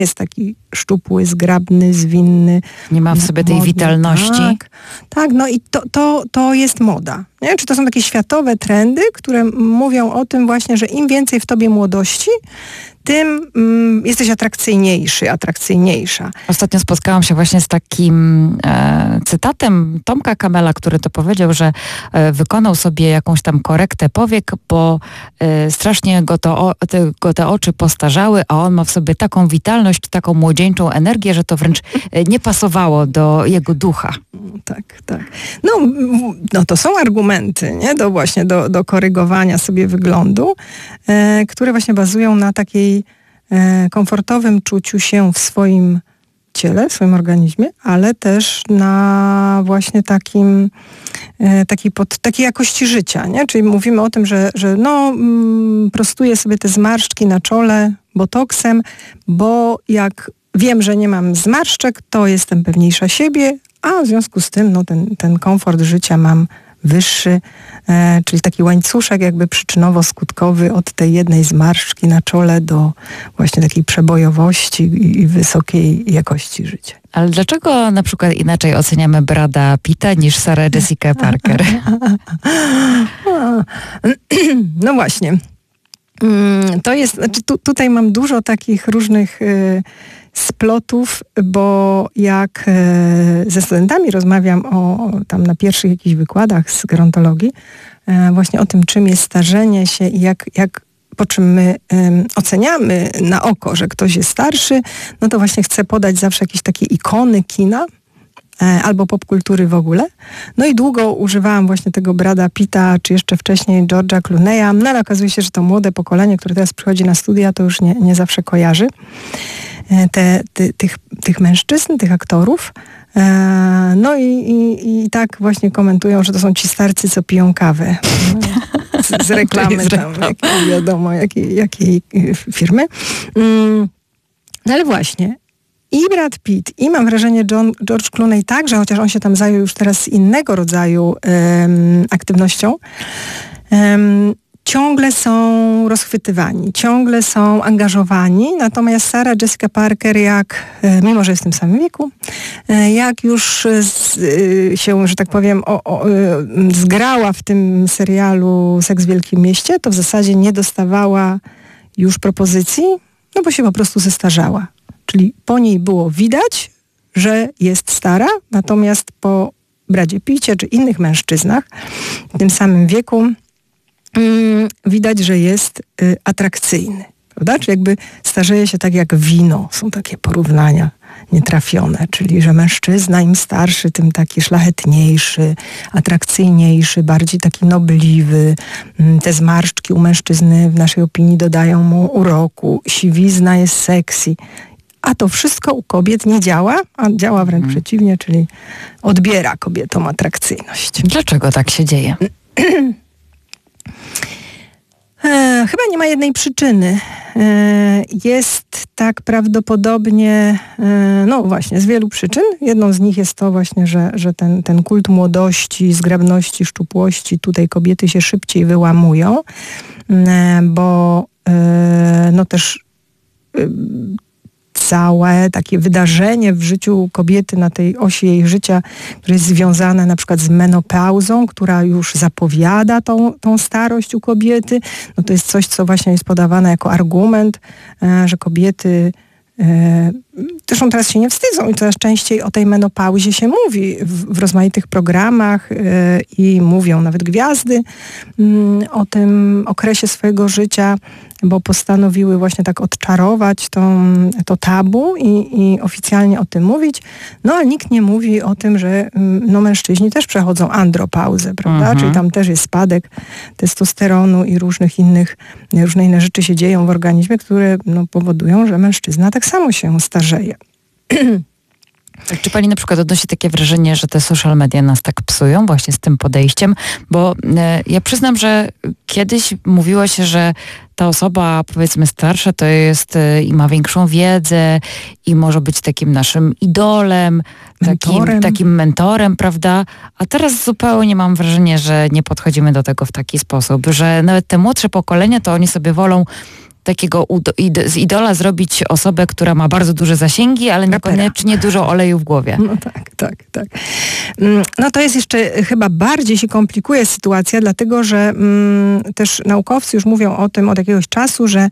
jest taki szczupły, zgrabny, zwinny. Nie ma w sobie tej modny, witalności. Tak, no i to jest moda. Nie? Czy to są takie światowe trendy, które mówią o tym właśnie, że im więcej w tobie młodości, tym jesteś atrakcyjniejsza. Ostatnio spotkałam się właśnie z takim cytatem Tomka Kamela, który to powiedział, że wykonał sobie jakąś tam korektę powiek, bo strasznie go te oczy postarzały, a on ma w sobie taką witalność, taką młodzieńczą energię, że to wręcz nie pasowało do jego ducha. Tak, tak. No to są argumenty, nie? Do korygowania sobie wyglądu, które właśnie bazują na takiej komfortowym czuciu się w swoim ciele, w swoim organizmie, ale też na właśnie takiej jakości życia, nie? Czyli mówimy o tym, że prostuję sobie te zmarszczki na czole botoksem, bo jak wiem, że nie mam zmarszczek, to jestem pewniejsza siebie, a w związku z tym ten komfort życia mam wyższy, czyli taki łańcuszek jakby przyczynowo-skutkowy od tej jednej zmarszczki na czole do właśnie takiej przebojowości i wysokiej jakości życia. Ale dlaczego na przykład inaczej oceniamy Brada Pitta niż Sarah Jessica Parker? No właśnie. To jest, tutaj mam dużo takich różnych splotów, bo jak ze studentami rozmawiam tam na pierwszych jakichś wykładach z gerontologii, właśnie o tym, czym jest starzenie się i po czym my oceniamy na oko, że ktoś jest starszy, no to właśnie chcę podać zawsze jakieś takie ikony kina albo popkultury w ogóle. No i długo używałam właśnie tego Brada Pitta, czy jeszcze wcześniej George'a Clooney'a, no ale okazuje się, że to młode pokolenie, które teraz przychodzi na studia, to już nie zawsze kojarzy tych mężczyzn, tych aktorów. No i tak właśnie komentują, że to są ci starcy, co piją kawę z reklamy tam, wiadomo jakiej firmy. No ale właśnie i Brad Pitt, i mam wrażenie George Clooney także, chociaż on się tam zajął już teraz innego rodzaju aktywnością, ciągle są rozchwytywani, ciągle są angażowani, natomiast Sarah Jessica Parker, mimo że jest w tym samym wieku, jak już się, że tak powiem, zgrała w tym serialu Seks w Wielkim Mieście, to w zasadzie nie dostawała już propozycji, no bo się po prostu zestarzała. Czyli po niej było widać, że jest stara, natomiast po Bradzie Pitcie czy innych mężczyznach w tym samym wieku widać, że jest atrakcyjny, prawda? Czyli jakby starzeje się tak jak wino. Są takie porównania nietrafione, czyli że mężczyzna im starszy, tym taki szlachetniejszy, atrakcyjniejszy, bardziej taki nobliwy. Te zmarszczki u mężczyzny w naszej opinii dodają mu uroku. Siwizna jest sexy. A to wszystko u kobiet nie działa, a działa wręcz przeciwnie, czyli odbiera kobietom atrakcyjność. Dlaczego tak się dzieje? Chyba nie ma jednej przyczyny. Jest tak prawdopodobnie, no właśnie, z wielu przyczyn. Jedną z nich jest to właśnie, że ten kult młodości, zgrabności, szczupłości, tutaj kobiety się szybciej wyłamują, bo no też całe takie wydarzenie w życiu kobiety na tej osi jej życia, które jest związane na przykład z menopauzą, która już zapowiada tą starość u kobiety, no to jest coś, co właśnie jest podawane jako argument, że kobiety zresztą teraz się nie wstydzą i coraz częściej o tej menopauzie się mówi w rozmaitych programach i mówią nawet gwiazdy o tym okresie swojego życia, bo postanowiły właśnie tak odczarować to tabu i oficjalnie o tym mówić. No ale nikt nie mówi o tym, że mężczyźni też przechodzą andropauzę, prawda? Czyli tam też jest spadek testosteronu i różne inne rzeczy się dzieją w organizmie, które powodują, że mężczyzna tak samo się starzeje. Czy pani na przykład odnosi takie wrażenie, że te social media nas tak psują właśnie z tym podejściem? Bo ja przyznam, że kiedyś mówiło się, że ta osoba, powiedzmy, starsza, to jest i ma większą wiedzę i może być takim naszym idolem, takim mentorem, prawda? A teraz zupełnie mam wrażenie, że nie podchodzimy do tego w taki sposób, że nawet te młodsze pokolenia, to oni sobie wolą takiego z idola zrobić osobę, która ma bardzo duże zasięgi, ale niekoniecznie dużo oleju w głowie. No tak. No to jest jeszcze chyba bardziej się komplikuje sytuacja, dlatego że też naukowcy już mówią o tym od jakiegoś czasu, że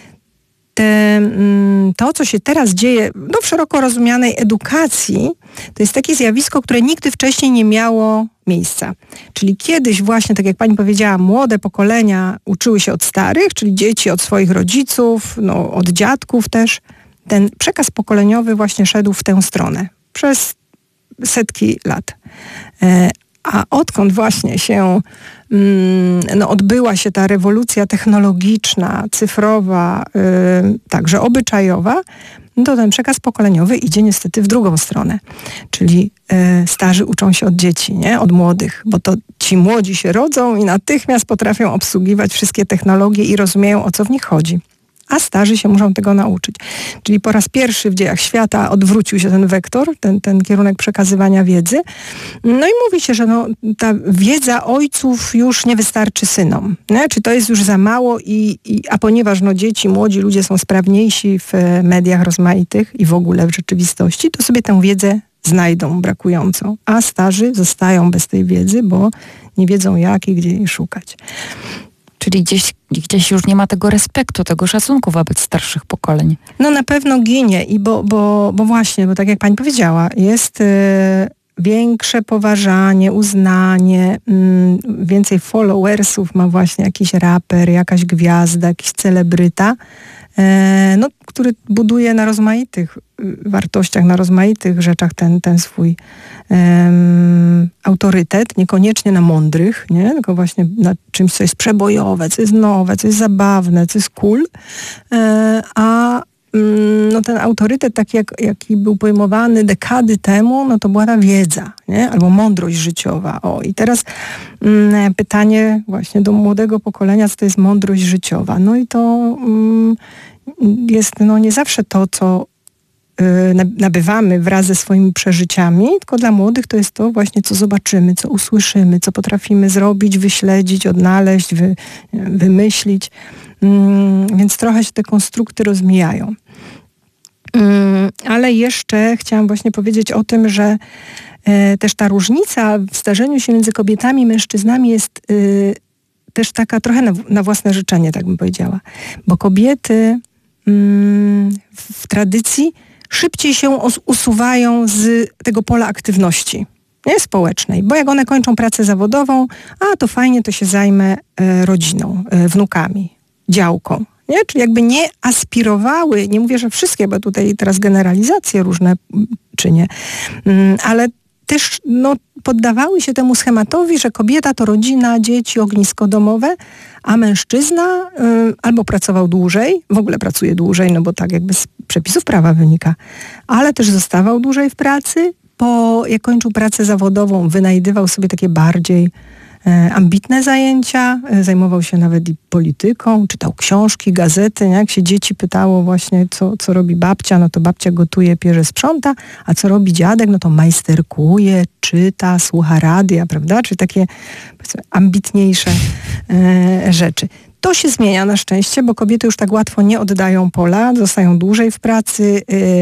to, co się teraz dzieje w szeroko rozumianej edukacji, to jest takie zjawisko, które nigdy wcześniej nie miało miejsca. Czyli kiedyś właśnie, tak jak pani powiedziała, młode pokolenia uczyły się od starych, czyli dzieci od swoich rodziców, od dziadków też. Ten przekaz pokoleniowy właśnie szedł w tę stronę przez setki lat. A odkąd właśnie się odbyła się ta rewolucja technologiczna, cyfrowa, także obyczajowa, to ten przekaz pokoleniowy idzie niestety w drugą stronę. Czyli starzy uczą się od dzieci, nie? Od młodych, bo to ci młodzi się rodzą i natychmiast potrafią obsługiwać wszystkie technologie i rozumieją, o co w nich chodzi. A starzy się muszą tego nauczyć. Czyli po raz pierwszy w dziejach świata odwrócił się ten wektor, ten kierunek przekazywania wiedzy. No i mówi się, że ta wiedza ojców już nie wystarczy synom. Nie? Czy to jest już za mało, a ponieważ dzieci, młodzi ludzie są sprawniejsi w mediach rozmaitych i w ogóle w rzeczywistości, to sobie tę wiedzę znajdą brakującą. A starzy zostają bez tej wiedzy, bo nie wiedzą jak i gdzie jej szukać. Czyli gdzieś już nie ma tego respektu, tego szacunku wobec starszych pokoleń. No na pewno ginie bo tak jak pani powiedziała, jest większe poważanie, uznanie, więcej followersów ma właśnie jakiś raper, jakaś gwiazda, jakiś celebryta, który buduje na rozmaitych wartościach, na rozmaitych rzeczach ten swój autorytet, niekoniecznie na mądrych, nie? Tylko właśnie na czymś, co jest przebojowe, co jest nowe, co jest zabawne, co jest cool, ten autorytet taki, jaki był pojmowany dekady temu, to była ta wiedza, nie? Albo mądrość życiowa. I teraz pytanie właśnie do młodego pokolenia, co to jest mądrość życiowa. I to jest nie zawsze to, co nabywamy wraz ze swoimi przeżyciami, tylko dla młodych to jest to właśnie, co zobaczymy, co usłyszymy, co potrafimy zrobić, wyśledzić, odnaleźć, wymyślić. Więc trochę się te konstrukty rozmijają. Ale jeszcze chciałam właśnie powiedzieć o tym, że też ta różnica w starzeniu się między kobietami i mężczyznami jest też taka trochę na własne życzenie, tak bym powiedziała. Bo kobiety w tradycji szybciej się usuwają z tego pola aktywności, nie, społecznej. Bo jak one kończą pracę zawodową, to fajnie, to się zajmę rodziną, wnukami, działką. Nie? Czyli jakby nie aspirowały, nie mówię, że wszystkie, bo tutaj teraz generalizacje różne czynię, ale też poddawały się temu schematowi, że kobieta to rodzina, dzieci, ognisko domowe, a mężczyzna albo pracował dłużej, w ogóle pracuje dłużej, bo tak jakby z przepisów prawa wynika, ale też zostawał dłużej w pracy, jak kończył pracę zawodową, wynajdywał sobie takie bardziej ambitne zajęcia, zajmował się nawet i polityką, czytał książki, gazety, nie? Jak się dzieci pytało właśnie, co robi babcia, to babcia gotuje, pierze, sprząta, a co robi dziadek, to majsterkuje, czyta, słucha radia, prawda? Czyli takie ambitniejsze rzeczy. To się zmienia na szczęście, bo kobiety już tak łatwo nie oddają pola, zostają dłużej w pracy,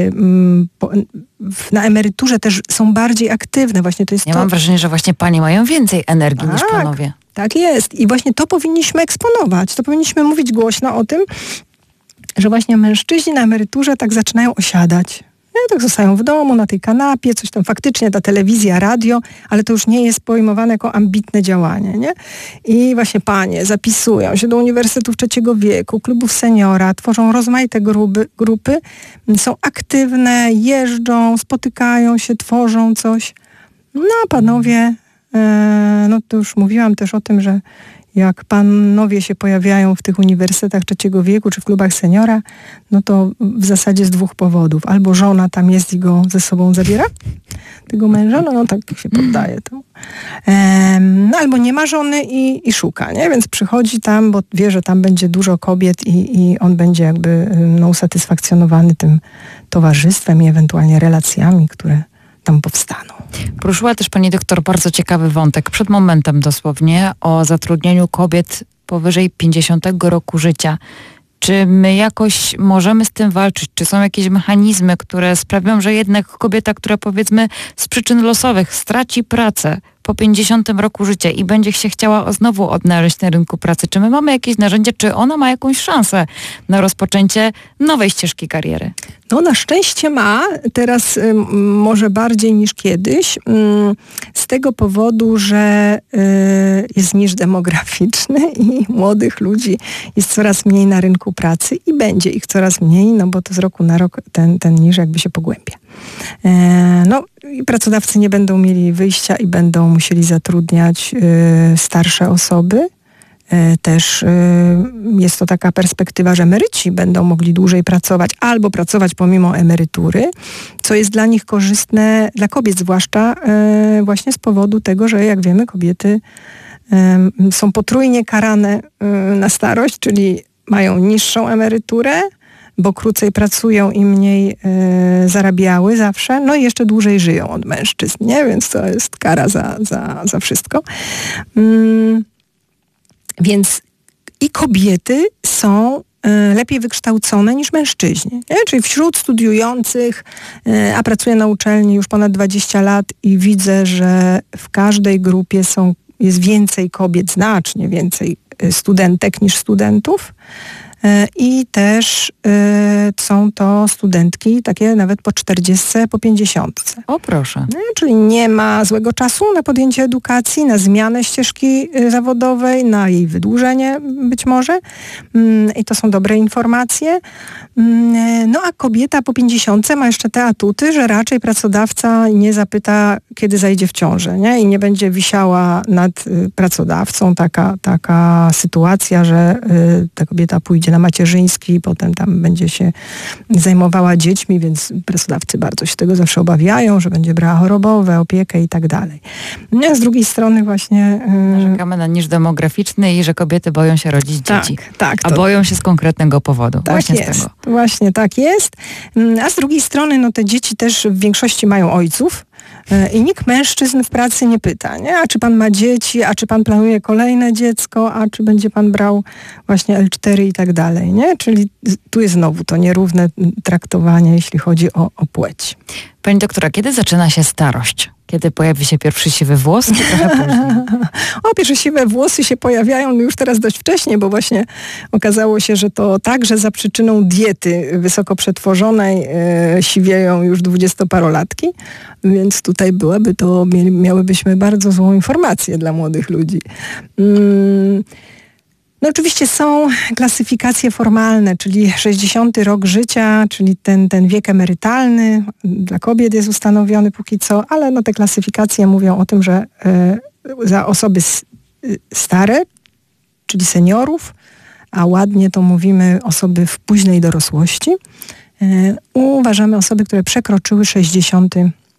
na emeryturze też są bardziej aktywne. Właśnie to jest mam wrażenie, że właśnie panie mają więcej energii niż panowie. Tak jest. I właśnie to powinniśmy eksponować. To powinniśmy mówić głośno o tym, że właśnie mężczyźni na emeryturze tak zaczynają osiadać. Tak zostają w domu, na tej kanapie, coś tam faktycznie, ta telewizja, radio, ale to już nie jest pojmowane jako ambitne działanie, nie? I właśnie panie zapisują się do uniwersytetów trzeciego wieku, klubów seniora, tworzą rozmaite grupy, są aktywne, jeżdżą, spotykają się, tworzą coś. A panowie, to już mówiłam też o tym, że jak panowie się pojawiają w tych uniwersytetach trzeciego wieku czy w klubach seniora, to w zasadzie z dwóch powodów. Albo żona tam jest i go ze sobą zabiera, tego męża, tak się poddaje temu. Albo nie ma żony i szuka, nie? Więc przychodzi tam, bo wie, że tam będzie dużo kobiet i on będzie jakby usatysfakcjonowany tym towarzystwem i ewentualnie relacjami, które tam powstaną. Poruszyła też pani doktor bardzo ciekawy wątek, przed momentem dosłownie, o zatrudnieniu kobiet powyżej 50 roku życia. Czy my jakoś możemy z tym walczyć? Czy są jakieś mechanizmy, które sprawią, że jednak kobieta, która powiedzmy z przyczyn losowych straci pracę po 50 roku życia i będzie się chciała znowu odnaleźć na rynku pracy, czy my mamy jakieś narzędzie, czy ona ma jakąś szansę na rozpoczęcie nowej ścieżki kariery? No na szczęście ma, teraz może bardziej niż kiedyś, z tego powodu, że jest niż demograficzny i młodych ludzi jest coraz mniej na rynku pracy i będzie ich coraz mniej, no bo to z roku na rok ten niż jakby się pogłębia. No i pracodawcy nie będą mieli wyjścia i będą musieli zatrudniać starsze osoby. Też jest to taka perspektywa, że emeryci będą mogli dłużej pracować albo pracować pomimo emerytury, co jest dla nich korzystne, dla kobiet zwłaszcza właśnie z powodu tego, że jak wiemy kobiety są potrójnie karane na starość, czyli mają niższą emeryturę, bo krócej pracują i mniej zarabiały zawsze, no i jeszcze dłużej żyją od mężczyzn, nie? Więc to jest kara za wszystko. Więc i kobiety są lepiej wykształcone niż mężczyźni. Nie? Czyli wśród studiujących, a pracuję na uczelni już ponad 20 lat i widzę, że w każdej grupie jest więcej kobiet, znacznie więcej studentek niż studentów. I też są to studentki takie nawet po 40, po 50. O proszę. Czyli nie ma złego czasu na podjęcie edukacji, na zmianę ścieżki zawodowej, na jej wydłużenie być może. I to są dobre informacje. No a kobieta po 50 ma jeszcze te atuty, że raczej pracodawca nie zapyta, kiedy zajdzie w ciążę, nie? I nie będzie wisiała nad pracodawcą taka sytuacja, że ta kobieta pójdzie na macierzyński i potem tam będzie się zajmowała dziećmi, więc pracodawcy bardzo się tego zawsze obawiają, że będzie brała chorobowe, opiekę i tak dalej. No, a z drugiej strony właśnie... Narzekamy na niż demograficzny i że kobiety boją się rodzić dzieci. Tak. A boją się z konkretnego powodu. Tak właśnie jest. Z tego. Właśnie tak jest. A z drugiej strony no te dzieci też w większości mają ojców. I nikt mężczyzn w pracy nie pyta, nie? A czy pan ma dzieci, a czy pan planuje kolejne dziecko, a czy będzie pan brał właśnie L4 i tak dalej, nie? Czyli tu jest znowu to nierówne traktowanie, jeśli chodzi o płeć. Pani doktora, kiedy zaczyna się starość? Kiedy pojawi się pierwszy siwy włos, czy trochę później? Pierwsze siwe włosy się pojawiają już teraz dość wcześnie, bo właśnie okazało się, że to także za przyczyną diety wysoko przetworzonej siwieją już 20-parolatki, więc tutaj miałybyśmy bardzo złą informację dla młodych ludzi. No oczywiście są klasyfikacje formalne, czyli 60 rok życia, czyli ten wiek emerytalny dla kobiet jest ustanowiony póki co, ale no te klasyfikacje mówią o tym, że za osoby stare, czyli seniorów, a ładnie to mówimy osoby w późnej dorosłości, uważamy osoby, które przekroczyły 60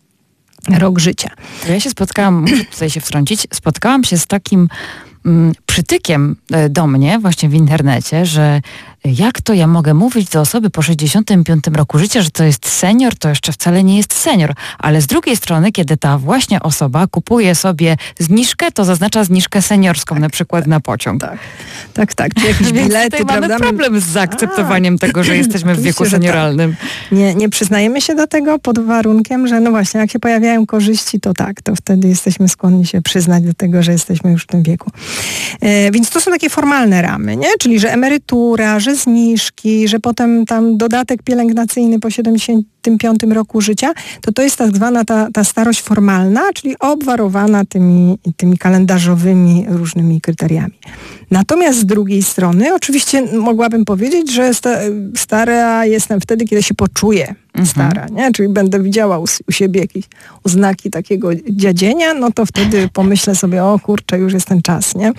rok życia. Ja się muszę tutaj się wtrącić, spotkałam się z takim przytykiem do mnie właśnie w internecie, że jak to ja mogę mówić do osoby po 65 roku życia, że to jest senior, to jeszcze wcale nie jest senior. Ale z drugiej strony, kiedy ta właśnie osoba kupuje sobie zniżkę, to zaznacza zniżkę seniorską, na przykład na pociąg. Tak. Czy jakieś bilety, tutaj mamy problem z zaakceptowaniem tego, że jesteśmy w wieku senioralnym. Tak. Nie przyznajemy się do tego pod warunkiem, że no właśnie, jak się pojawiają korzyści, to tak, to wtedy jesteśmy skłonni się przyznać do tego, że jesteśmy już w tym wieku. Więc to są takie formalne ramy, nie? Czyli, że emerytura, że zniżki, że potem tam dodatek pielęgnacyjny po 75 roku życia, to jest tak zwana ta starość formalna, czyli obwarowana tymi kalendarzowymi różnymi kryteriami. Natomiast z drugiej strony, oczywiście mogłabym powiedzieć, że stara jestem wtedy, kiedy się poczuję stara, nie? Czyli będę widziała u siebie jakieś oznaki takiego dziadzienia, no to wtedy pomyślę sobie, o kurczę, już jest ten czas, nie?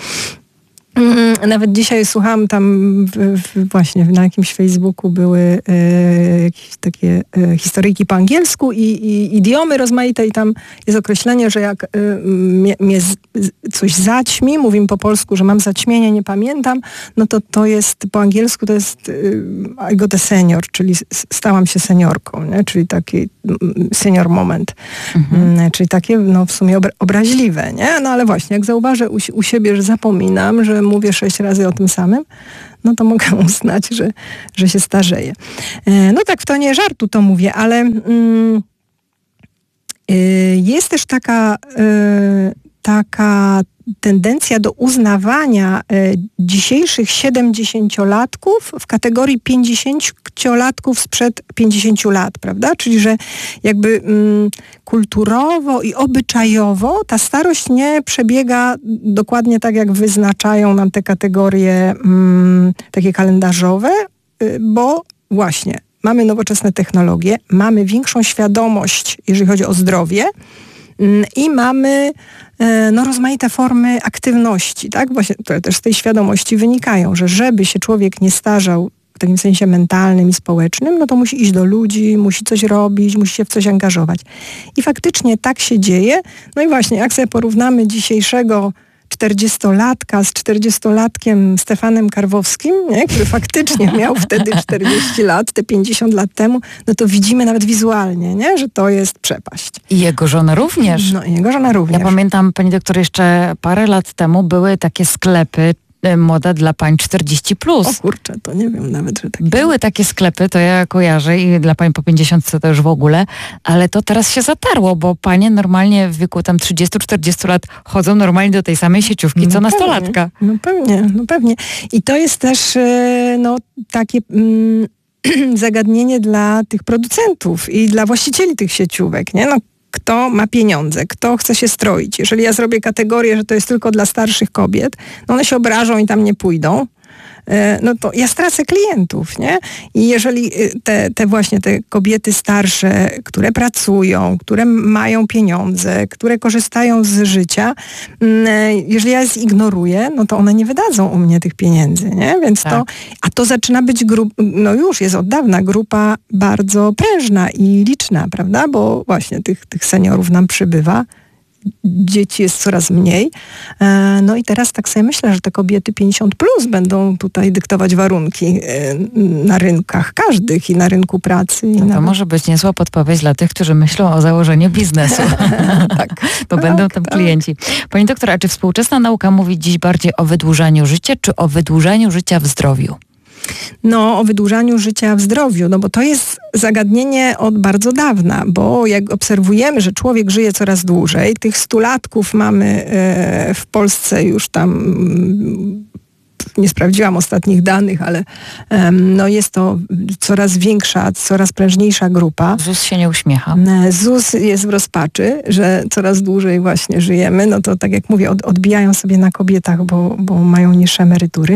Nawet dzisiaj słuchałam tam właśnie na jakimś Facebooku były jakieś takie historyjki po angielsku i idiomy rozmaite i tam jest określenie, że jak mnie coś zaćmi, mówimy po polsku, że mam zaćmienie, nie pamiętam, no to jest po angielsku to jest I got a senior, czyli stałam się seniorką, nie? Czyli taki senior moment, czyli takie no w sumie obraźliwe, nie? No ale właśnie jak zauważę u siebie, że zapominam, że mówię 6 razy o tym samym, no to mogę uznać, że się starzeję. No tak w tonie żartu to mówię, ale jest też taka tendencja do uznawania dzisiejszych 70-latków w kategorii 50-latków sprzed 50 lat, prawda? Czyli, że jakby kulturowo i obyczajowo ta starość nie przebiega dokładnie tak, jak wyznaczają nam te kategorie takie kalendarzowe, bo właśnie mamy nowoczesne technologie, mamy większą świadomość, jeżeli chodzi o zdrowie, i mamy rozmaite formy aktywności, tak? Właśnie, które też z tej świadomości wynikają, że żeby się człowiek nie starzał w takim sensie mentalnym i społecznym, no to musi iść do ludzi, musi coś robić, musi się w coś angażować. I faktycznie tak się dzieje. No i właśnie, jak sobie porównamy dzisiejszego 40-latka z 40-latkiem Stefanem Karwowskim, nie? Który faktycznie miał wtedy 40 lat, te 50 lat temu, no to widzimy nawet wizualnie, nie? Że to jest przepaść. I jego żona również. No i jego żona również. Ja pamiętam, pani doktor, jeszcze parę lat temu były takie sklepy, moda dla pań 40+. O kurczę, to nie wiem nawet, że takie... Były takie sklepy, to ja kojarzę i dla pań po 50 to już w ogóle, ale to teraz się zatarło, bo panie normalnie w wieku tam 30-40 lat chodzą normalnie do tej samej sieciówki, co nastolatka. No pewnie. I to jest też takie zagadnienie dla tych producentów i dla właścicieli tych sieciówek, nie? No, kto ma pieniądze, kto chce się stroić. Jeżeli ja zrobię kategorię, że to jest tylko dla starszych kobiet, no one się obrażą i tam nie pójdą, no to ja stracę klientów, nie? I jeżeli te kobiety starsze, które pracują, które mają pieniądze, które korzystają z życia, jeżeli ja je zignoruję, no to one nie wydadzą u mnie tych pieniędzy, nie? Więc tak. To zaczyna być już jest od dawna grupa bardzo prężna i liczna, prawda? Bo właśnie tych seniorów nam przybywa. Dzieci jest coraz mniej. No i teraz tak sobie myślę, że te kobiety 50+ będą tutaj dyktować warunki na rynkach każdych i na rynku pracy. To może być niezła podpowiedź dla tych, którzy myślą o założeniu biznesu. Tak, bo będą tam klienci. Pani doktor, a czy współczesna nauka mówi dziś bardziej o wydłużaniu życia, czy o wydłużaniu życia w zdrowiu? No, o wydłużaniu życia w zdrowiu, no bo to jest zagadnienie od bardzo dawna, bo jak obserwujemy, że człowiek żyje coraz dłużej, tych 100-latków mamy w Polsce już tam, nie sprawdziłam ostatnich danych, ale jest to coraz większa, coraz prężniejsza grupa. ZUS się nie uśmiecha. ZUS jest w rozpaczy, że coraz dłużej właśnie żyjemy, no to tak jak mówię, odbijają sobie na kobietach, bo mają niższe emerytury.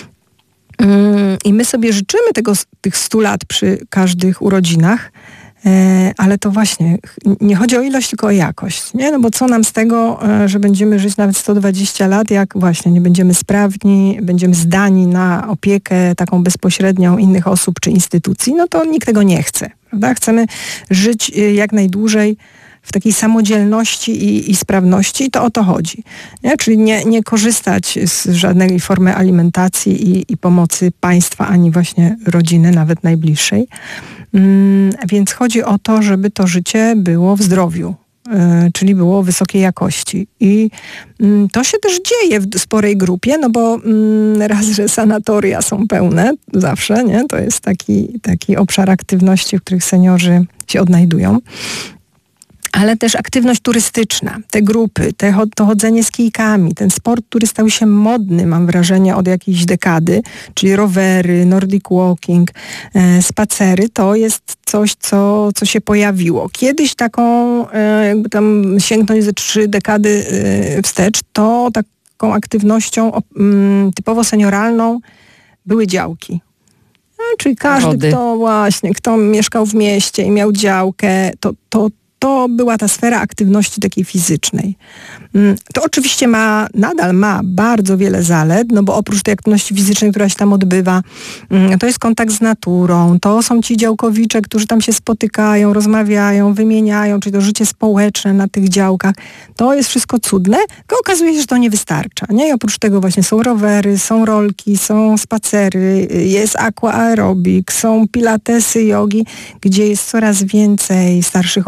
I my sobie życzymy tych 100 lat przy każdych urodzinach, ale to właśnie nie chodzi o ilość, tylko o jakość, nie? No bo co nam z tego, że będziemy żyć nawet 120 lat, jak właśnie nie będziemy sprawni, będziemy zdani na opiekę taką bezpośrednią innych osób czy instytucji, no to nikt tego nie chce, prawda? Chcemy żyć jak najdłużej w takiej samodzielności i sprawności, to o to chodzi. Nie? Czyli nie korzystać z żadnej formy alimentacji i pomocy państwa, ani właśnie rodziny, nawet najbliższej. Więc chodzi o to, żeby to życie było w zdrowiu, czyli było wysokiej jakości. I to się też dzieje w sporej grupie, no bo raz, że sanatoria są pełne zawsze, nie? To jest taki obszar aktywności, w których seniorzy się odnajdują. Ale też aktywność turystyczna, te grupy, to chodzenie z kijkami, ten sport, który stał się modny, mam wrażenie, od jakiejś dekady, czyli rowery, nordic walking, spacery, to jest coś, co się pojawiło. Kiedyś jakby tam sięgnąć ze 3 dekady wstecz, to taką aktywnością typowo senioralną były działki. Czyli każdy, kto mieszkał w mieście i miał działkę, to była ta sfera aktywności takiej fizycznej. To oczywiście nadal ma bardzo wiele zalet, no bo oprócz tej aktywności fizycznej, która się tam odbywa, to jest kontakt z naturą, to są ci działkowicze, którzy tam się spotykają, rozmawiają, wymieniają, czyli to życie społeczne na tych działkach. To jest wszystko cudne, tylko okazuje się, że to nie wystarcza. Nie? I oprócz tego właśnie są rowery, są rolki, są spacery, jest aqua aerobik, są pilatesy, jogi, gdzie jest coraz więcej starszych osób,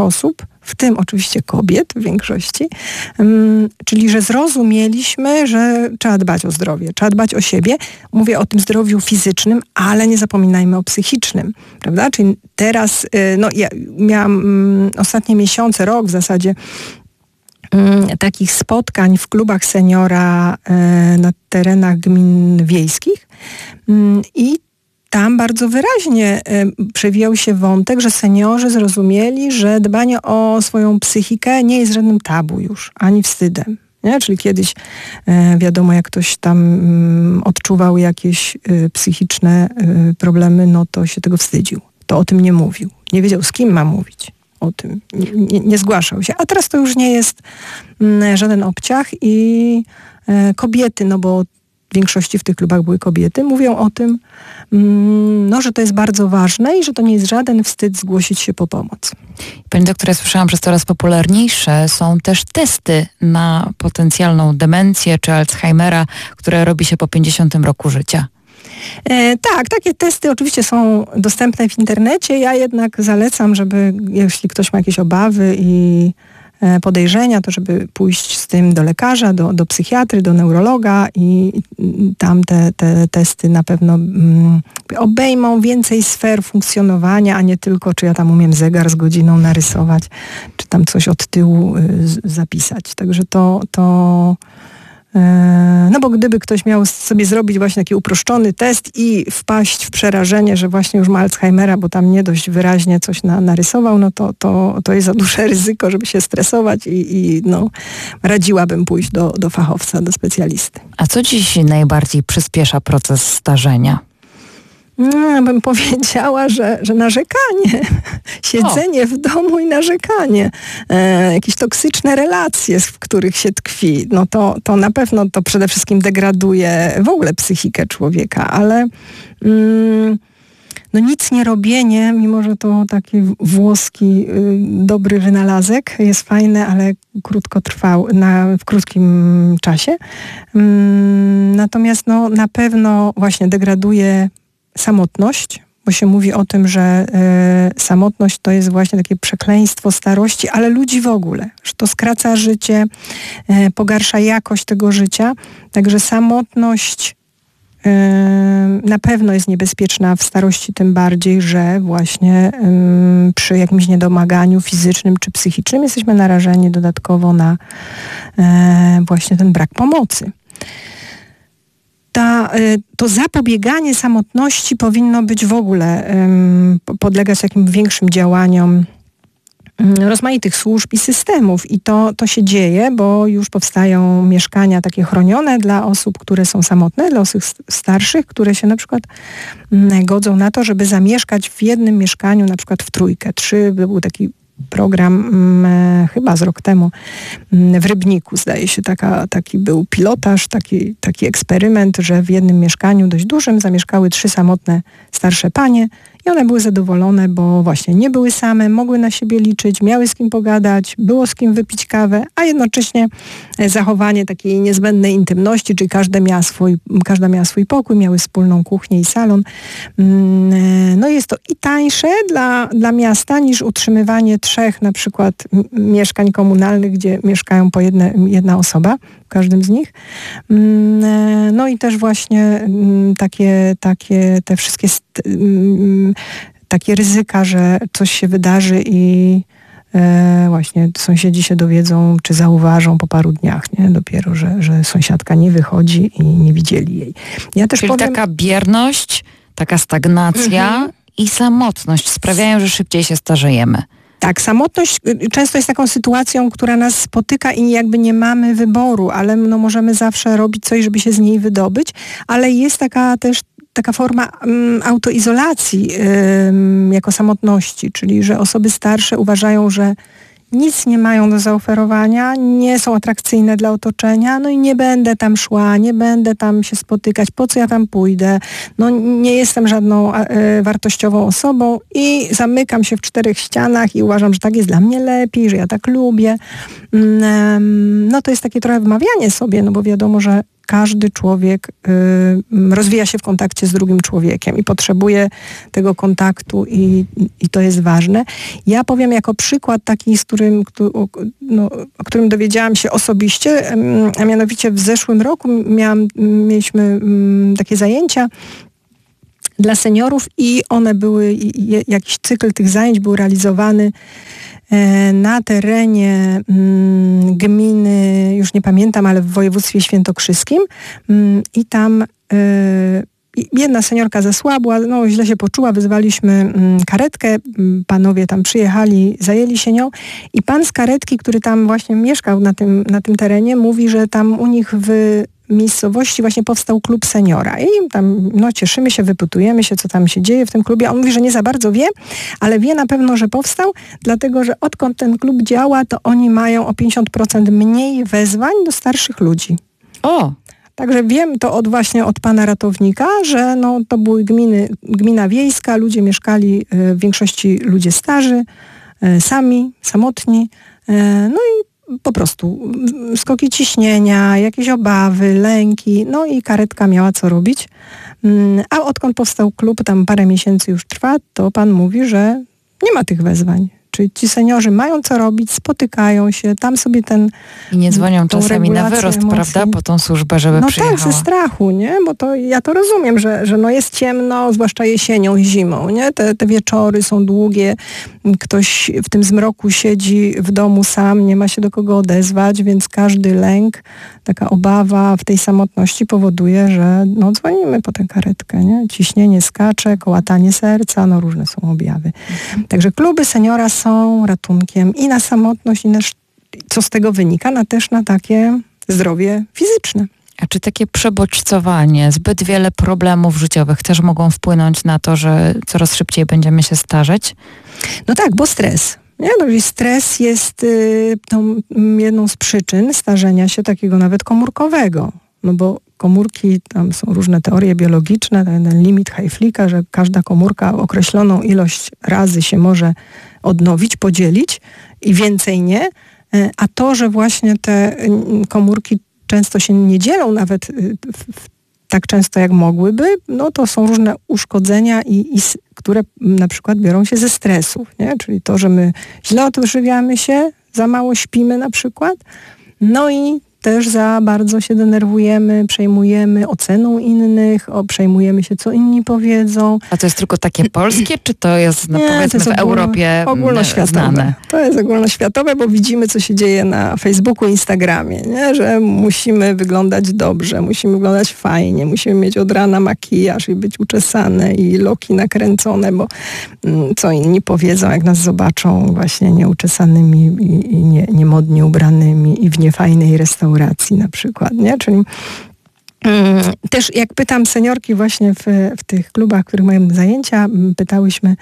w tym oczywiście kobiet w większości, czyli że zrozumieliśmy, że trzeba dbać o zdrowie, trzeba dbać o siebie. Mówię o tym zdrowiu fizycznym, ale nie zapominajmy o psychicznym, prawda? Czyli teraz, ja miałam ostatnie miesiące, rok w zasadzie, takich spotkań w klubach seniora na terenach gmin wiejskich i tam bardzo wyraźnie przewijał się wątek, że seniorzy zrozumieli, że dbanie o swoją psychikę nie jest żadnym tabu już, ani wstydem. Nie? Czyli kiedyś wiadomo, jak ktoś tam odczuwał jakieś psychiczne problemy, no to się tego wstydził. To o tym nie mówił. Nie wiedział, z kim ma mówić o tym. Nie zgłaszał się. A teraz to już nie jest żaden obciach i kobiety, no bo w większości w tych klubach były kobiety, mówią o tym, że to jest bardzo ważne i że to nie jest żaden wstyd zgłosić się po pomoc. Pani doktor, ja słyszałam, że coraz popularniejsze są też testy na potencjalną demencję czy Alzheimera, które robi się po 50 roku życia. Tak, takie testy oczywiście są dostępne w internecie. Ja jednak zalecam, żeby jeśli ktoś ma jakieś obawy i podejrzenia, to żeby pójść z tym do lekarza, do psychiatry, do neurologa i tam te testy na pewno obejmą więcej sfer funkcjonowania, a nie tylko, czy ja tam umiem zegar z godziną narysować, czy tam coś od tyłu zapisać. Także no bo gdyby ktoś miał sobie zrobić właśnie taki uproszczony test i wpaść w przerażenie, że właśnie już ma Alzheimera, bo tam nie dość wyraźnie coś narysował, no to jest za duże ryzyko, żeby się stresować i radziłabym pójść do fachowca, do specjalisty. A co dziś najbardziej przyspiesza proces starzenia? Bym powiedziała, że narzekanie, siedzenie w domu i narzekanie, jakieś toksyczne relacje, w których się tkwi, no to na pewno to przede wszystkim degraduje w ogóle psychikę człowieka, ale nic nie robienie, mimo że to taki włoski dobry wynalazek, jest fajne, ale krótko trwał, w krótkim czasie. Natomiast na pewno właśnie degraduje samotność, bo się mówi o tym, że samotność to jest właśnie takie przekleństwo starości, ale ludzi w ogóle, że to skraca życie, pogarsza jakość tego życia, także samotność na pewno jest niebezpieczna w starości, tym bardziej, że właśnie przy jakimś niedomaganiu fizycznym czy psychicznym jesteśmy narażeni dodatkowo na właśnie ten brak pomocy. To zapobieganie samotności powinno być w ogóle, podlegać takim większym działaniom rozmaitych służb i systemów. I to się dzieje, bo już powstają mieszkania takie chronione dla osób, które są samotne, dla osób starszych, które się na przykład godzą na to, żeby zamieszkać w jednym mieszkaniu, na przykład w trójkę. Był taki program chyba z rok temu w Rybniku, zdaje się, taki był pilotaż, taki eksperyment, że w jednym mieszkaniu dość dużym zamieszkały 3 samotne starsze panie i one były zadowolone, bo właśnie nie były same, mogły na siebie liczyć, miały z kim pogadać, było z kim wypić kawę, a jednocześnie zachowanie takiej niezbędnej intymności, czyli każda miała swój pokój, miały wspólną kuchnię i salon. No jest to i tańsze dla miasta niż utrzymywanie 3 na przykład mieszkań komunalnych, gdzie mieszkają po jedna osoba w każdym z nich. No i też właśnie te wszystkie takie ryzyka, że coś się wydarzy i właśnie sąsiedzi się dowiedzą, czy zauważą po paru dniach, nie? Dopiero, że sąsiadka nie wychodzi i nie widzieli jej. Ja też Czyli taka bierność, taka stagnacja i samotność sprawiają, że szybciej się starzejemy. Tak, samotność często jest taką sytuacją, która nas spotyka i jakby nie mamy wyboru, ale możemy zawsze robić coś, żeby się z niej wydobyć, ale jest taka forma autoizolacji jako samotności, czyli że osoby starsze uważają, że nic nie mają do zaoferowania, nie są atrakcyjne dla otoczenia, no i nie będę tam szła, nie będę tam się spotykać, po co ja tam pójdę, nie jestem żadną wartościową osobą i zamykam się w 4 ścianach i uważam, że tak jest dla mnie lepiej, że ja tak lubię. To jest takie trochę wmawianie sobie, bo wiadomo, że każdy człowiek rozwija się w kontakcie z drugim człowiekiem i potrzebuje tego kontaktu i to jest ważne. Ja powiem jako przykład taki, o którym dowiedziałam się osobiście, a mianowicie w zeszłym roku mieliśmy takie zajęcia dla seniorów i one były, jakiś cykl tych zajęć był realizowany na terenie gminy, już nie pamiętam, ale w województwie świętokrzyskim i tam jedna seniorka zasłabła, źle się poczuła, wyzwaliśmy karetkę, panowie tam przyjechali, zajęli się nią i pan z karetki, który tam właśnie mieszkał na tym terenie, mówi, że tam u nich w miejscowości właśnie powstał klub seniora i tam cieszymy się, wypytujemy się, co tam się dzieje w tym klubie. On mówi, że nie za bardzo wie, ale wie na pewno, że powstał, dlatego, że odkąd ten klub działa, to oni mają o 50% mniej wezwań do starszych ludzi. O! Także wiem to od pana ratownika, że to były gmina wiejska, ludzie mieszkali, w większości ludzie starzy, sami, samotni, i po prostu skoki ciśnienia, jakieś obawy, lęki, i karetka miała co robić. A odkąd powstał klub, tam parę miesięcy już trwa, to pan mówi, że nie ma tych wezwań. Czyli ci seniorzy mają co robić, spotykają się, tam sobie I nie dzwonią czasami na wyrost, emocji, prawda, po tą służbę, żeby przyjechała. Tak, ze strachu, nie? Bo ja to rozumiem, że jest ciemno, zwłaszcza jesienią i zimą, nie? Te wieczory są długie, ktoś w tym zmroku siedzi w domu sam, nie ma się do kogo odezwać, więc każdy lęk, taka obawa w tej samotności powoduje, że dzwonimy po tę karetkę, nie? Ciśnienie skacze, kołatanie serca, różne są objawy. Także kluby seniora są ratunkiem i na samotność, i co z tego wynika, też na takie zdrowie fizyczne. A czy takie przebodźcowanie, zbyt wiele problemów życiowych też mogą wpłynąć na to, że coraz szybciej będziemy się starzeć? Tak, bo stres. Nie? Stres jest tą jedną z przyczyn starzenia się takiego nawet komórkowego. Bo komórki, tam są różne teorie biologiczne, ten limit Hayflicka, że każda komórka określoną ilość razy się może odnowić, podzielić i więcej nie. A to, że właśnie te komórki często się nie dzielą nawet tak często jak mogłyby, to są różne uszkodzenia, które na przykład biorą się ze stresów. Nie? Czyli to, że my źle odżywiamy się, za mało śpimy na przykład, i też za bardzo się denerwujemy, przejmujemy oceną innych, przejmujemy się, co inni powiedzą. A to jest tylko takie polskie, czy to jest, powiedzmy, w Europie znane? To jest ogólnoświatowe, bo widzimy, co się dzieje na Facebooku, Instagramie, nie? Że musimy wyglądać dobrze, musimy wyglądać fajnie, musimy mieć od rana makijaż i być uczesane i loki nakręcone, bo co inni powiedzą, jak nas zobaczą właśnie nieuczesanymi i niemodnie ubranymi i w niefajnej restauracji na przykład, nie? Czyli też jak pytam seniorki właśnie w tych klubach, w których mają zajęcia, pytałyśmy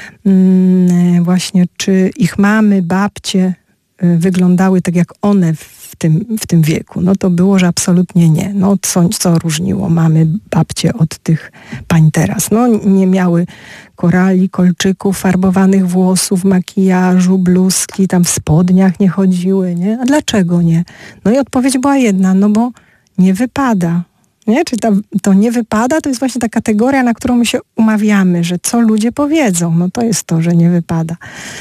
właśnie, czy ich mamy, babcie wyglądały tak jak one w tym wieku. To było, że absolutnie nie. Co różniło mamy, babcie od tych pań teraz? Nie miały korali, kolczyków, farbowanych włosów, makijażu, bluzki, tam w spodniach nie chodziły, nie? A dlaczego nie? I odpowiedź była jedna, bo nie wypada. Nie? Czyli to nie wypada, to jest właśnie ta kategoria, na którą my się umawiamy, że co ludzie powiedzą. To jest to, że nie wypada.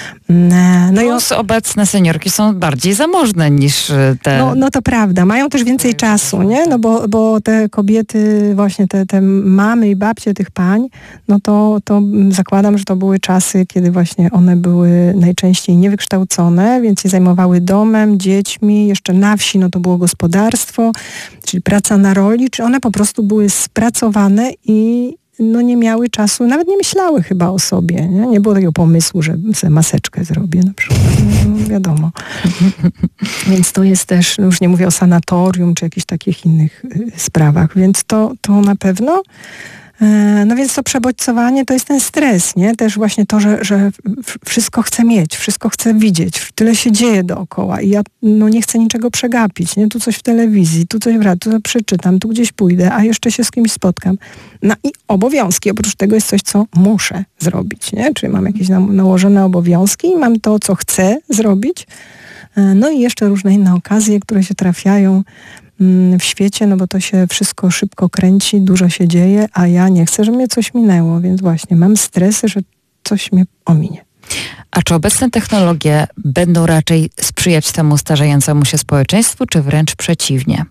Plus obecne seniorki są bardziej zamożne niż te... To prawda. Mają też więcej czasu, nie? Bo te kobiety, właśnie te mamy i babcie tych pań, to zakładam, że to były czasy, kiedy właśnie one były najczęściej niewykształcone, więc się zajmowały domem, dziećmi. Jeszcze na wsi, to było gospodarstwo, czyli praca na roli, czy one po prostu były spracowane i nie miały czasu, nawet nie myślały chyba o sobie. Nie było takiego pomysłu, że sobie maseczkę zrobię na przykład. Wiadomo. Więc to jest też, już nie mówię o sanatorium, czy jakichś takich innych sprawach, więc to na pewno. Więc to przebodźcowanie to jest ten stres, nie? Też właśnie to, że wszystko chcę mieć, wszystko chcę widzieć, tyle się dzieje dookoła i ja nie chcę niczego przegapić, nie? Tu coś w telewizji, tu coś w radiu, tu przeczytam, tu gdzieś pójdę, a jeszcze się z kimś spotkam. I obowiązki, oprócz tego jest coś, co muszę zrobić, nie? Czyli mam jakieś nałożone obowiązki, mam to, co chcę zrobić, i jeszcze różne inne okazje, które się trafiają, w świecie, no bo to się wszystko szybko kręci, dużo się dzieje, a ja nie chcę, żeby mnie coś minęło, więc właśnie mam stresy, że coś mnie ominie. A czy obecne technologie będą raczej sprzyjać temu starzejącemu się społeczeństwu, czy wręcz przeciwnie?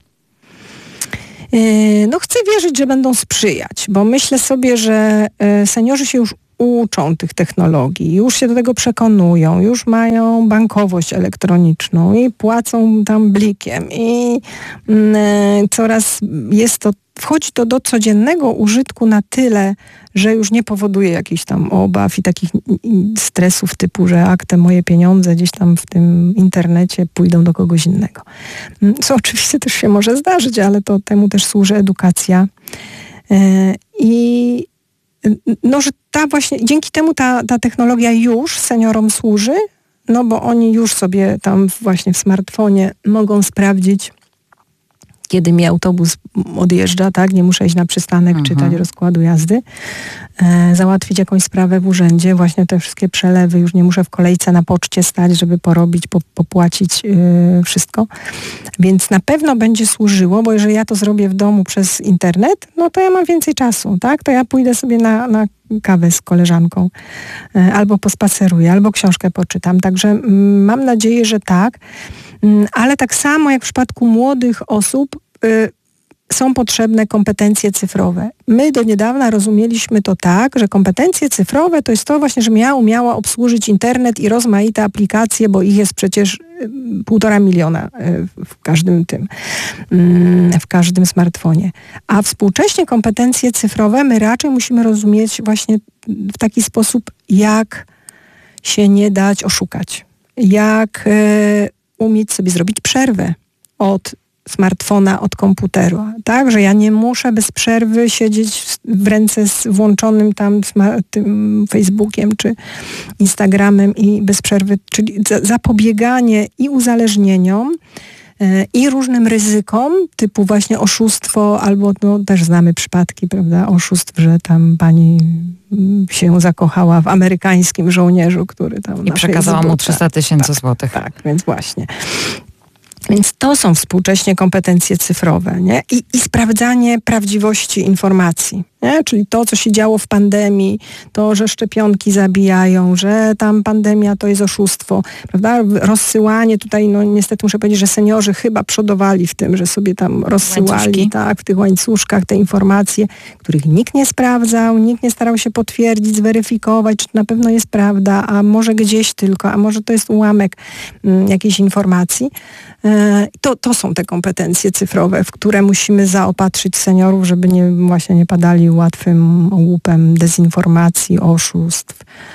No chcę wierzyć, że będą sprzyjać, bo myślę sobie, że seniorzy się już uczą tych technologii, już się do tego przekonują, już mają bankowość elektroniczną i płacą tam blikiem i coraz wchodzi to do codziennego użytku na tyle, że już nie powoduje jakichś tam obaw i takich stresów typu, że te moje pieniądze gdzieś tam w tym internecie pójdą do kogoś innego. Co oczywiście też się może zdarzyć, ale to temu też służy edukacja. I no, że dzięki temu ta technologia już seniorom służy, no bo oni już sobie tam właśnie w smartfonie mogą sprawdzić, kiedy mi autobus odjeżdża, tak? Nie muszę iść na przystanek, czytać rozkładu jazdy, załatwić jakąś sprawę w urzędzie, właśnie te wszystkie przelewy, już nie muszę w kolejce na poczcie stać, żeby porobić, popłacić wszystko. Więc na pewno będzie służyło, bo jeżeli ja to zrobię w domu przez internet, no to ja mam więcej czasu, tak? To ja pójdę sobie na kawę z koleżanką, albo pospaceruję, albo książkę poczytam. Także mam nadzieję, że tak. Ale tak samo jak w przypadku młodych osób są potrzebne kompetencje cyfrowe. My do niedawna rozumieliśmy to tak, że kompetencje cyfrowe to jest to właśnie, żebym ja umiała obsłużyć internet i rozmaite aplikacje, bo ich jest przecież 1,5 miliona w każdym smartfonie. A współcześnie kompetencje cyfrowe my raczej musimy rozumieć właśnie w taki sposób, jak się nie dać oszukać. Jak umieć sobie zrobić przerwę od smartfona, od komputera, tak? Że ja nie muszę bez przerwy siedzieć w ręce z włączonym tam tym Facebookiem czy Instagramem i bez przerwy, czyli zapobieganie i uzależnieniom, i różnym ryzykom, typu właśnie oszustwo, albo no, też znamy przypadki, prawda, oszustw, że tam pani się zakochała w amerykańskim żołnierzu, który tam i przekazała mu 300 tysięcy złotych. Tak, więc właśnie. Więc to są współcześnie kompetencje cyfrowe, nie? I sprawdzanie prawdziwości informacji, nie? Czyli to, co się działo w pandemii, to, że szczepionki zabijają, że tam pandemia to jest oszustwo, prawda? Rozsyłanie tutaj, no niestety muszę powiedzieć, że seniorzy chyba przodowali w tym, że sobie tam rozsyłali tak, w tych łańcuszkach te informacje, których nikt nie sprawdzał, nikt nie starał się potwierdzić, zweryfikować, czy to na pewno jest prawda, a może gdzieś tylko, a może to jest ułamek jakiejś informacji. To są te kompetencje cyfrowe, w które musimy zaopatrzyć seniorów, żeby nie padali łatwym łupem dezinformacji, oszustw.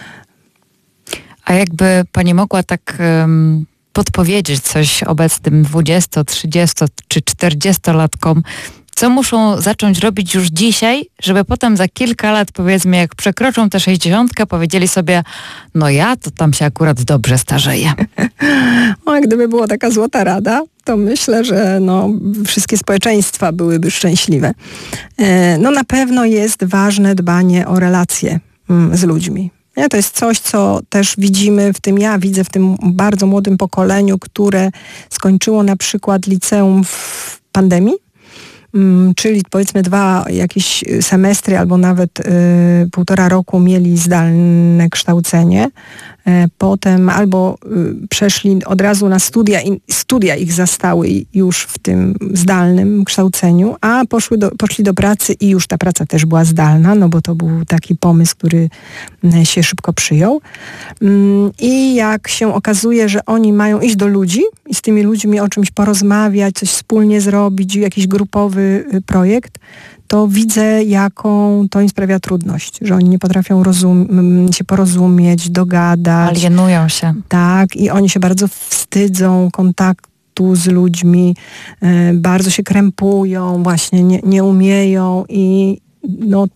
A jakby pani mogła tak podpowiedzieć coś obecnym 20, 30 czy 40-latkom, co muszą zacząć robić już dzisiaj, żeby potem za kilka lat, powiedzmy, jak przekroczą tę 60, powiedzieli sobie, no ja to tam się akurat dobrze starzeję. A gdyby była taka złota rada, to myślę, że wszystkie społeczeństwa byłyby szczęśliwe. No na pewno jest ważne dbanie o relacje z ludźmi. Nie? To jest coś, co też widzimy ja widzę w tym bardzo młodym pokoleniu, które skończyło na przykład liceum w pandemii, czyli powiedzmy 2 jakieś semestry albo nawet 1,5 roku mieli zdalne kształcenie. Potem albo przeszli od razu na studia i studia ich zastały już w tym zdalnym kształceniu, a poszli do pracy i już ta praca też była zdalna, no bo to był taki pomysł, który się szybko przyjął. I jak się okazuje, że oni mają iść do ludzi i z tymi ludźmi o czymś porozmawiać, coś wspólnie zrobić, jakiś grupowy projekt, to widzę, jaką to im sprawia trudność, że oni nie potrafią się porozumieć, dogadać. Alienują się. Tak, i oni się bardzo wstydzą kontaktu z ludźmi, bardzo się krępują, właśnie nie umieją i no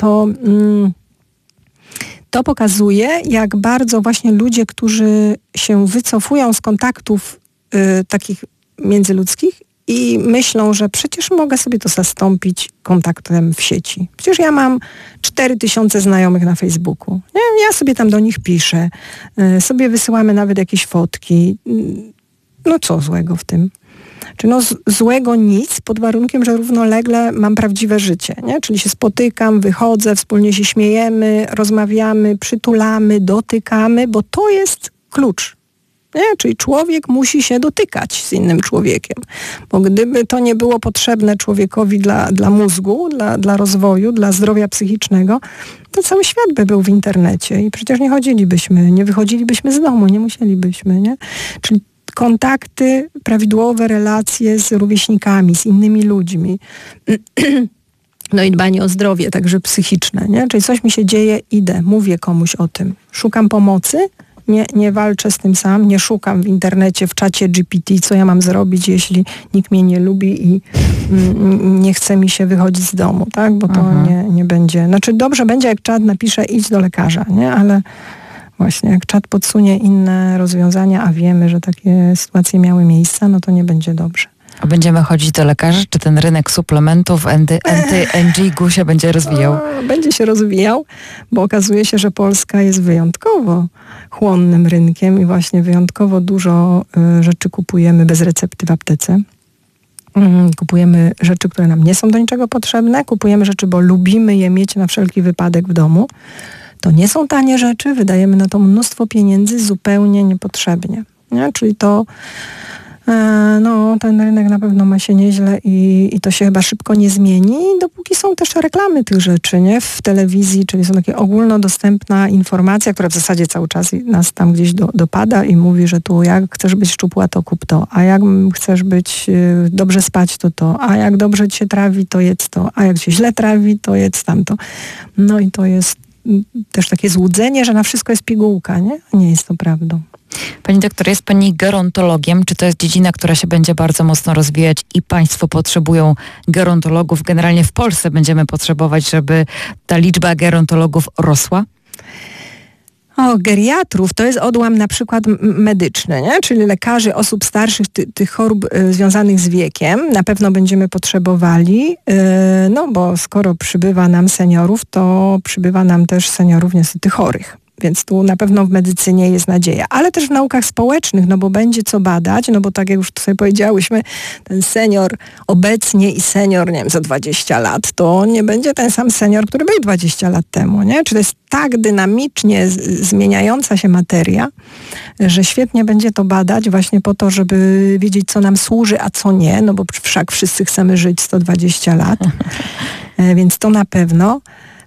to pokazuje, jak bardzo właśnie ludzie, którzy się wycofują z kontaktów takich międzyludzkich, i myślą, że przecież mogę sobie to zastąpić kontaktem w sieci. Przecież ja mam 4000 znajomych na Facebooku. Ja sobie tam do nich piszę. Sobie wysyłamy nawet jakieś fotki. No co złego w tym? Czyli złego nic, pod warunkiem, że równolegle mam prawdziwe życie, nie? Czyli się spotykam, wychodzę, wspólnie się śmiejemy, rozmawiamy, przytulamy, dotykamy, bo to jest klucz. Nie? Czyli człowiek musi się dotykać z innym człowiekiem, bo gdyby to nie było potrzebne człowiekowi dla mózgu, dla rozwoju, dla zdrowia psychicznego, to cały świat by był w internecie i przecież nie wychodzilibyśmy z domu, nie musielibyśmy, nie? Czyli kontakty, prawidłowe relacje z rówieśnikami, z innymi ludźmi. No i dbanie o zdrowie, także psychiczne, nie? Czyli coś mi się dzieje, idę, mówię komuś o tym, szukam pomocy, nie walczę z tym sam, nie szukam w internecie, w czacie GPT, co ja mam zrobić, jeśli nikt mnie nie lubi i nie chce mi się wychodzić z domu, tak? Bo to nie będzie... Znaczy dobrze będzie, jak czat napisze idź do lekarza, nie? Ale właśnie jak czat podsunie inne rozwiązania, a wiemy, że takie sytuacje miały miejsce, no to nie będzie dobrze. A będziemy chodzić do lekarzy? Czy ten rynek suplementów anti-NG się będzie rozwijał? Będzie się rozwijał, bo okazuje się, że Polska jest wyjątkowo chłonnym rynkiem i właśnie wyjątkowo dużo rzeczy kupujemy bez recepty w aptece. Kupujemy rzeczy, które nam nie są do niczego potrzebne. Kupujemy rzeczy, bo lubimy je mieć na wszelki wypadek w domu. To nie są tanie rzeczy, wydajemy na to mnóstwo pieniędzy zupełnie niepotrzebnie. Nie? Czyli to ten rynek na pewno ma się nieźle i to się chyba szybko nie zmieni, dopóki są też reklamy tych rzeczy, nie? W telewizji, czyli są takie ogólnodostępna informacja, która w zasadzie cały czas nas tam gdzieś dopada i mówi, że tu jak chcesz być szczupła, to kup to, a jak chcesz być dobrze spać, to, a jak dobrze ci się trawi, to jedz to, a jak się źle trawi, to jedz tamto. No i to jest też takie złudzenie, że na wszystko jest pigułka, nie? Nie jest to prawdą. Pani doktor, jest pani gerontologiem. Czy to jest dziedzina, która się będzie bardzo mocno rozwijać i państwo potrzebują gerontologów? Generalnie w Polsce będziemy potrzebować, żeby ta liczba gerontologów rosła? Geriatrów to jest odłam na przykład medyczny, nie? Czyli lekarzy osób starszych, tych chorób związanych z wiekiem na pewno będziemy potrzebowali, bo skoro przybywa nam seniorów, to przybywa nam też seniorów niestety chorych. Więc tu na pewno w medycynie jest nadzieja, ale też w naukach społecznych, no bo będzie co badać, no bo tak jak już sobie powiedziałyśmy, ten senior obecnie i senior, nie wiem, za 20 lat, to nie będzie ten sam senior, który był 20 lat temu, nie? Czy to jest tak dynamicznie zmieniająca się materia, że świetnie będzie to badać właśnie po to, żeby wiedzieć, co nam służy, a co nie, no bo wszak wszyscy chcemy żyć 120 lat, więc to na pewno.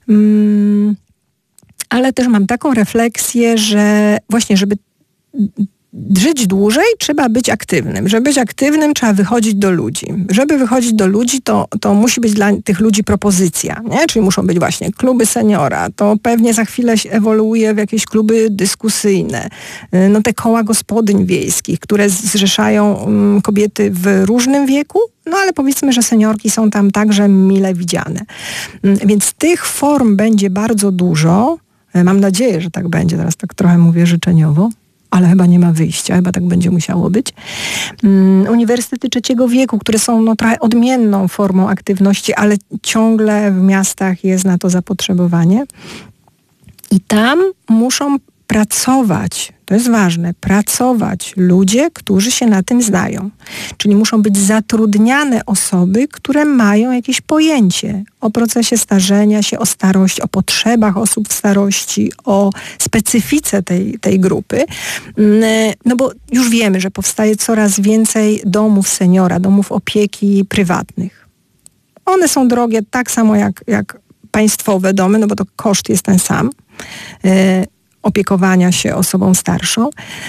Ale też mam taką refleksję, że właśnie, żeby żyć dłużej, trzeba być aktywnym. Żeby być aktywnym, trzeba wychodzić do ludzi. Żeby wychodzić do ludzi, to musi być dla tych ludzi propozycja, nie? Czyli muszą być właśnie kluby seniora. To pewnie za chwilę się ewoluuje w jakieś kluby dyskusyjne. No te koła gospodyń wiejskich, które zrzeszają kobiety w różnym wieku, no ale powiedzmy, że seniorki są tam także mile widziane. Więc tych form będzie bardzo dużo. Mam nadzieję, że tak będzie. Teraz tak trochę mówię życzeniowo, ale chyba nie ma wyjścia, chyba tak będzie musiało być. Uniwersytety trzeciego wieku, które są trochę odmienną formą aktywności, ale ciągle w miastach jest na to zapotrzebowanie. I tam muszą pracować, to jest ważne, pracować ludzie, którzy się na tym znają. Czyli muszą być zatrudniane osoby, które mają jakieś pojęcie o procesie starzenia się, o starości, o potrzebach osób w starości, o specyfice tej grupy. No bo już wiemy, że powstaje coraz więcej domów seniora, domów opieki prywatnych. One są drogie tak samo jak państwowe domy, no bo to koszt jest ten sam. Opiekowania się osobą starszą.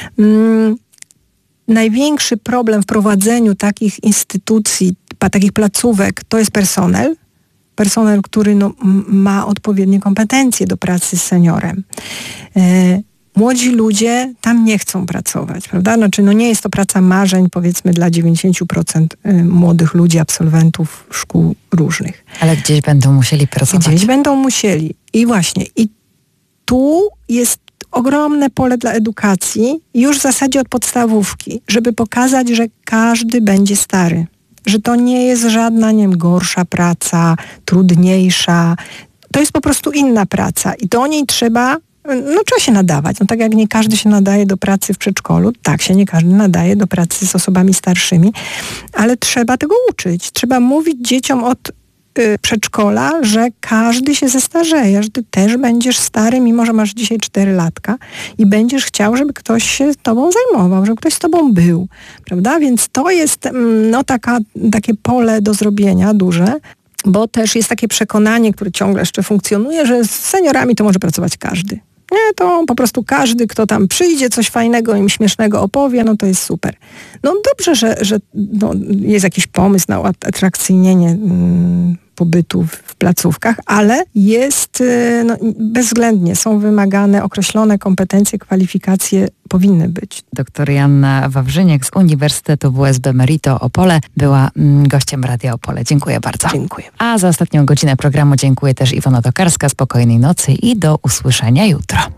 Największy problem w prowadzeniu takich instytucji, takich placówek, to jest personel. Personel, który ma odpowiednie kompetencje do pracy z seniorem. Młodzi ludzie tam nie chcą pracować, prawda? Znaczy, nie jest to praca marzeń, powiedzmy, dla 90% młodych ludzi, absolwentów szkół różnych. Ale gdzieś będą musieli pracować. Gdzieś będą musieli. I właśnie, tu jest ogromne pole dla edukacji, już w zasadzie od podstawówki, żeby pokazać, że każdy będzie stary. Że to nie jest żadna, gorsza praca, trudniejsza. To jest po prostu inna praca i do niej trzeba trzeba się nadawać. Tak jak nie każdy się nadaje do pracy w przedszkolu, tak się nie każdy nadaje do pracy z osobami starszymi, ale trzeba tego uczyć. Trzeba mówić dzieciom od przedszkola, że każdy się zestarzeje, że ty też będziesz stary, mimo że masz dzisiaj 4 latka i będziesz chciał, żeby ktoś się tobą zajmował, żeby ktoś z tobą był, prawda? Więc to jest takie pole do zrobienia duże, bo też jest takie przekonanie, które ciągle jeszcze funkcjonuje, że z seniorami to może pracować każdy. Nie, to po prostu każdy, kto tam przyjdzie, coś fajnego im śmiesznego opowie, to jest super. Dobrze, że jest jakiś pomysł na uatrakcyjnienie pobytu w placówkach, ale jest, bezwzględnie są wymagane określone kompetencje, kwalifikacje powinny być. Doktor Joanna Wawrzyniak z Uniwersytetu WSB Merito Opole była gościem Radia Opole. Dziękuję bardzo. Dziękuję. A za ostatnią godzinę programu dziękuję też Iwona Tokarska. Spokojnej nocy i do usłyszenia jutro.